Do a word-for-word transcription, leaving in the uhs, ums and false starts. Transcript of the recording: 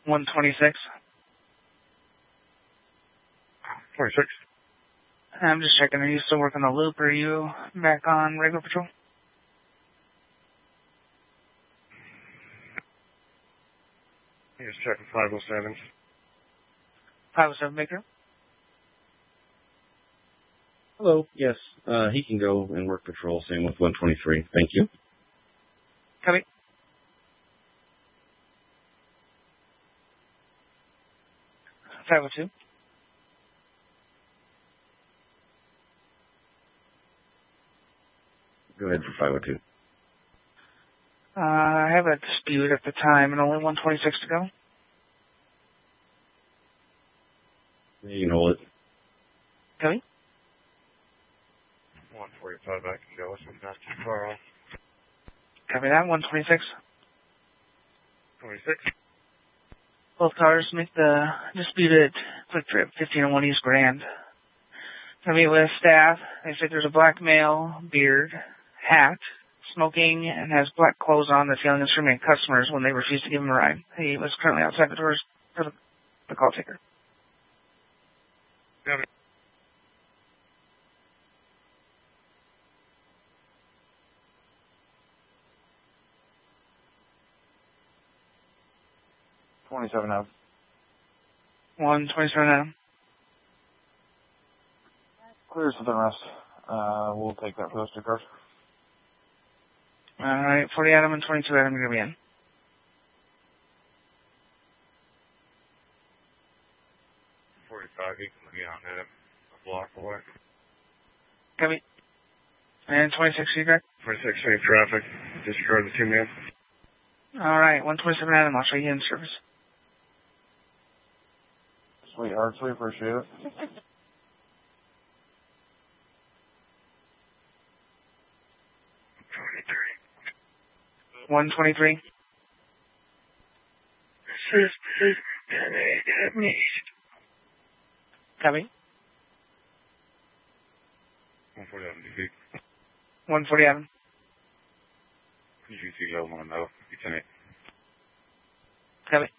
one twenty-six. twenty-six. I'm just checking. Are you still working the loop, or are you back on regular patrol? Here's checking five oh seven. five oh seven Baker. Hello. Yes, uh, he can go and work patrol. Same with one twenty-three. Thank you. Copy. five oh two. Go ahead for five oh two. Uh, I have a dispute at the time, and only one twenty-six to go. You can hold it. Copy. one forty-five, I can go. So not too far off. Copy that. one twenty-six. twenty-six. Both cars make the disputed quick trip, fifteen oh one East Grand. I meet with staff. They say there's a black male, beard, hat, smoking, and has black clothes on that's yelling and screaming at customers when they refuse to give him a ride. He was currently outside the doors for the, the call taker. Got it. twenty-seven out. one twenty-seven Adam. Clear for the rest. Uh, we'll take that for those two cars. Alright, forty Adam and twenty-two Adam are going to be in. forty-five, you can be on that. A block away. Copy. And twenty-six, you got? twenty-six, safe traffic. Disregard the two men. Alright, one twenty-seven Adam, I'll show you in service. Sweethearts, we appreciate it. one twenty-three. Copy. one forty-seven, D C. one forty Adam. G C level one, though. Lieutenant. Copy.